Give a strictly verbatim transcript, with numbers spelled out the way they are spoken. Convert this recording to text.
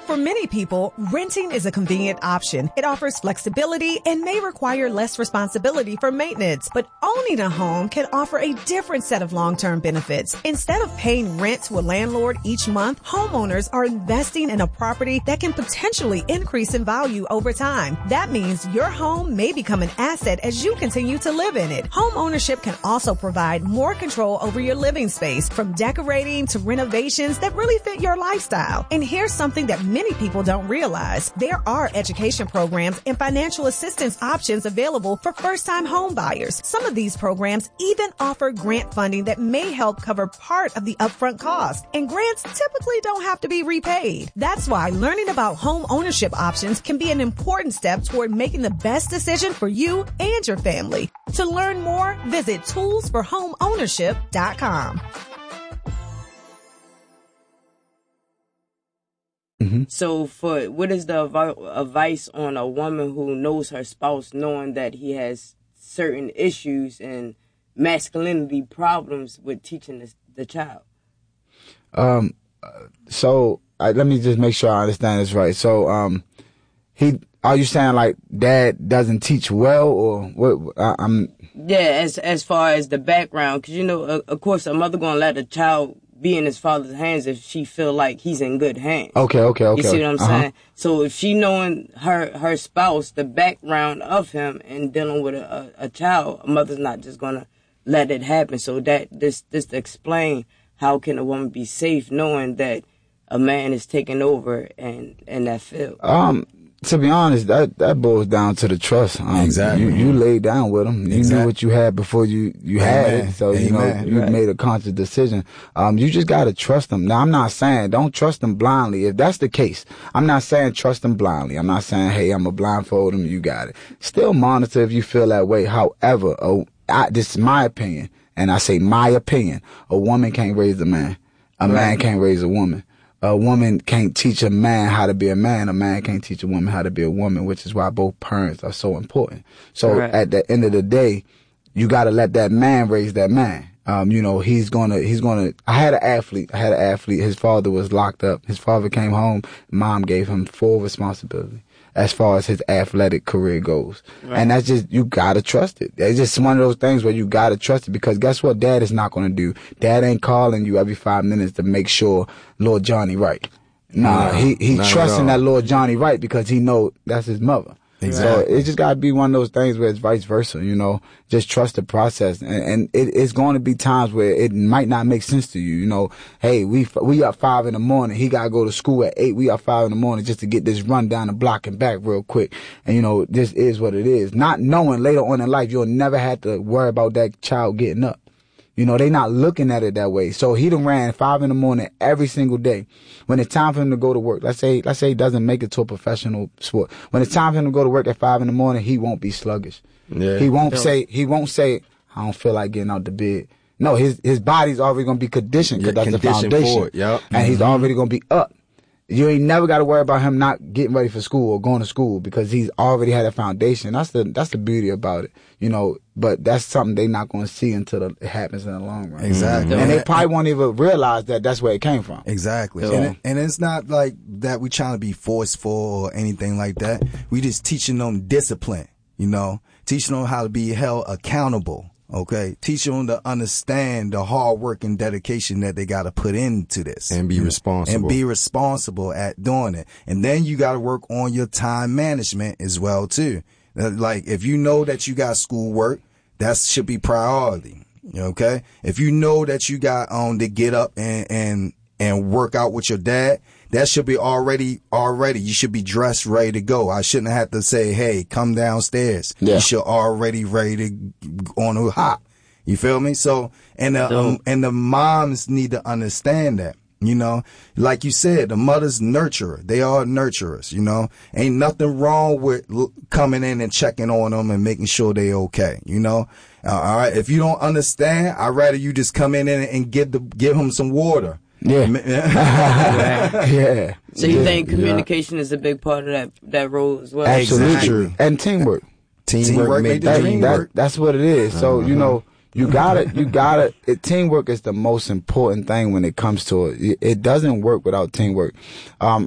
For many people, renting is a convenient option. It offers flexibility and may require less responsibility for maintenance. But owning a home can offer a different set of long-term benefits. Instead of paying rent to a landlord each month, homeowners are investing in a property that can potentially increase in value over time. That means your home may become an asset as you continue to live in it. Home ownership can also provide more control over your living space, from decorating to renovations that really fit your lifestyle. And here's something that many people don't realize. There are education programs and financial assistance options available for first-time home buyers. Some of these programs even offer grant funding that may help cover part of the upfront cost. And grants typically don't have to be repaid. That's why learning about home ownership options can be an important step toward making the best decision for you and your family. To learn more, visit tools for home ownership dot com. Mm-hmm. So for what is the avi- advice on a woman who knows her spouse, knowing that he has certain issues and masculinity problems with teaching the, the child? Um, so uh, let me just make sure I understand this right. So, um, he, are you saying like dad doesn't teach well, or what? I, I'm. Yeah, as as far as the background, because you know, uh, of course, a mother gonna let a child be in his father's hands if she feel like he's in good hands. Okay, okay, okay. You see what I'm uh-huh. saying? So if she knowing her her spouse, the background of him, and dealing with a, a, a child, a mother's not just gonna let it happen. So that this this to explain how can a woman be safe knowing that a man is taking over and in that field. Um, to be honest, that that boils down to the trust. Um, exactly. You, you laid down with him. You exactly. knew what you had before you you had Amen. it. So Amen. you know you right. made a conscious decision. Um, you just gotta trust them. Now I'm not saying don't trust them blindly. If that's the case, I'm not saying trust them blindly. I'm not saying hey I'm a blindfold them. You got it. Still monitor if you feel that way. However, oh, I, this is my opinion, and I say my opinion. A woman can't raise a man. A right. man can't raise a woman. A woman can't teach a man how to be a man. A man can't teach a woman how to be a woman, which is why both parents are so important. So right. at the end of the day, you got to let that man raise that man. Um, you know, he's gonna, he's gonna, I had an athlete, I had an athlete. His father was locked up. His father came home. Mom gave him full responsibility as far as his athletic career goes. Right. And that's just, you gotta trust it. It's just one of those things where you gotta trust it, because guess what dad is not gonna do? Dad ain't calling you every five minutes to make sure Lord Johnny right. Nah, no, he, he trusting that Lord Johnny right because he know that's his mother. Exactly. So it just gotta be one of those things where it's vice versa, you know, just trust the process. And, and it, it's going to be times where it might not make sense to you, you know, hey, we, we up five in the morning. He gotta go to school at eight. We up five in the morning just to get this run down the block and back real quick. And you know, this is what it is. Not knowing later on in life, you'll never have to worry about that child getting up. You know, they not looking at it that way. So he done ran five in the morning every single day. When it's time for him to go to work, let's say, let's say he doesn't make it to a professional sport. When it's time for him to go to work at five in the morning, he won't be sluggish. Yeah. He won't say, he won't say, I don't feel like getting out the bed. No, his, his body's already going to be conditioned because that's the foundation. For it. Yep. And mm-hmm. he's already going to be up. You ain't never got to worry about him not getting ready for school or going to school because he's already had a foundation. That's the that's the beauty about it, you know. But that's something they not going to see until it happens in the long run. Exactly, and they probably won't even realize that that's where it came from. Exactly, So, and, it, and it's not like that we trying to be forceful or anything like that. We just teaching them discipline, you know, teaching them how to be held accountable. Okay, teach them to understand the hard work and dedication that they got to put into this, and be responsible, and be responsible at doing it. And then you got to work on your time management as well too. Like if you know that you got schoolwork, that should be priority. Okay, if you know that you got um to get up and and and work out with your dad, that should be already, already, you should be dressed, ready to go. I shouldn't have to say, hey, come downstairs. Yeah. You should already ready to on a hop. You feel me? So, and the, um, and the moms need to understand that, you know, like you said, the mothers nurturer. They are nurturers, you know, ain't nothing wrong with l- coming in and checking on them and making sure they okay, you know. Uh, all right. If you don't understand, I'd rather you just come in and, and give the, give them some water. Yeah. yeah. So you yeah. think communication yeah. is a big part of that that role as well? Absolutely. And teamwork. Teamwork, teamwork made the that, dream that, work. That's what it is. Uh-huh. So, you know, you gotta, you gotta, it, teamwork is the most important thing when it comes to it. It doesn't work without teamwork. Um,